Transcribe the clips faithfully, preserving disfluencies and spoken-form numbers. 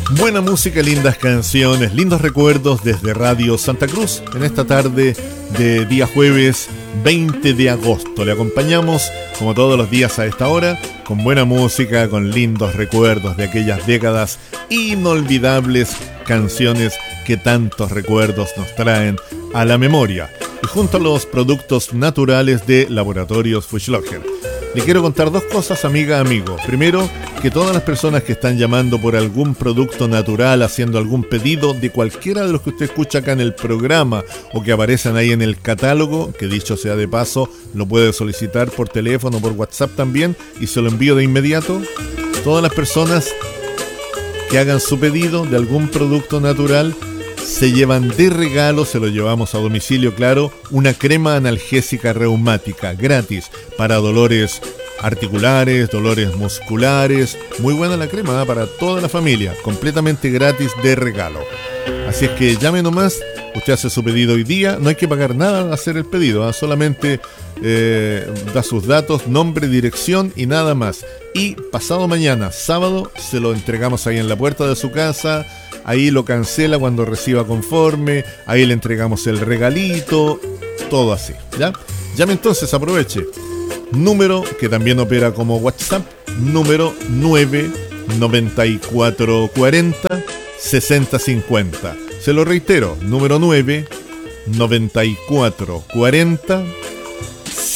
Buena música, lindas canciones, lindos recuerdos desde Radio Santa Cruz en esta tarde de día jueves veinte de agosto. Le acompañamos como todos los días a esta hora con buena música, con lindos recuerdos de aquellas décadas inolvidables, canciones que tantos recuerdos nos traen a la memoria. Y junto a los productos naturales de Laboratorios Fuchslocher. Le quiero contar dos cosas, amiga, amigo. Primero, que todas las personas que están llamando por algún producto natural, haciendo algún pedido de cualquiera de los que usted escucha acá en el programa o que aparecen ahí en el catálogo, que dicho sea de paso, lo puede solicitar por teléfono, por WhatsApp también, y se lo envío de inmediato. Todas las personas que hagan su pedido de algún producto natural se llevan de regalo, se lo llevamos a domicilio, claro, una crema analgésica reumática gratis para dolores articulares, dolores musculares. Muy buena la crema, ¿eh? Para toda la familia, completamente gratis de regalo. Así es que llame nomás, usted hace su pedido hoy día, no hay que pagar nada al hacer el pedido, ¿eh? Solamente eh, da sus datos, nombre, dirección y nada más. Y pasado mañana, sábado, se lo entregamos ahí en la puerta de su casa. Ahí lo cancela cuando reciba conforme, ahí le entregamos el regalito, todo así, ¿ya? Llame entonces, aproveche. Número que también opera como WhatsApp, número nueve noventa y cuatro cuarenta sesenta cincuenta. Se lo reitero, número nueve noventa y cuatro cuarenta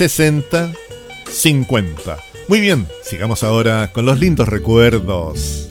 sesenta cincuenta. Muy bien, sigamos ahora con los lindos recuerdos.